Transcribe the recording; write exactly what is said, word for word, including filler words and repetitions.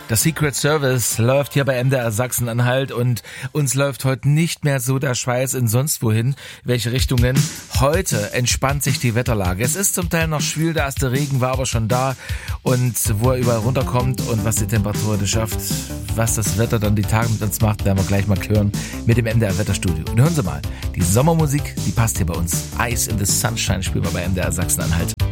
Das Secret Service läuft hier bei M D R Sachsen-Anhalt und uns läuft heute nicht mehr so der Schweiß in sonst wohin, welche Richtungen. Heute entspannt sich die Wetterlage. Es ist zum Teil noch schwül, der erste Regen war aber schon da und wo er überall runterkommt und was die Temperatur heute schafft, was das Wetter dann die Tage mit uns macht, werden wir gleich mal hören mit dem M D R Wetterstudio. Und hören Sie mal, die Sommermusik, die passt hier bei uns. Ice in the Sunshine spielen wir bei M D R Sachsen-Anhalt.